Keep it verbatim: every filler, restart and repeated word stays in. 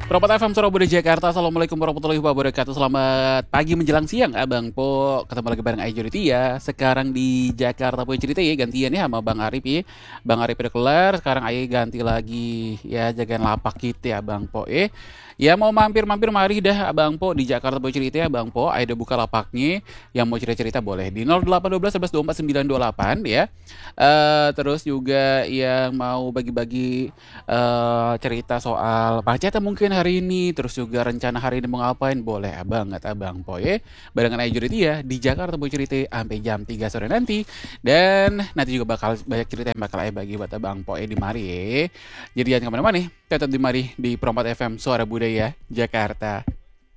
Perempat F M Surabaya Jakarta. Assalamualaikum warahmatullahi wabarakatuh. Selamat pagi menjelang siang Abang Po. Ketemu lagi bareng Ayu Tia. Sekarang di Jakarta punya cerita ya, gantian ya sama Bang Arif ya. Bang Arif udah kelar, sekarang Ayu ganti lagi ya, jagain lapak kita ya Bang Po eh. Ya mau mampir-mampir mari dah Abang Po di Jakarta punya cerita ya Bang Po. Ayo udah buka lapaknya. Yang mau cerita-cerita boleh di nol delapan satu dua satu satu dua empat sembilan dua delapan ya. Eh terus juga yang mau bagi-bagi eh cerita soal macetnya mungkin hari ini, terus juga rencana hari ini mau ngapain, boleh abang nggak abang poye barengan aja cerita ya di Jakarta mau cerita sampai jam tiga sore nanti. Dan nanti juga bakal banyak cerita yang bakal saya bagi buat abang poye di mari ya. Jadi jangan kemana-mana nih, tetap di mari di Perompat F M Suara Budaya Jakarta.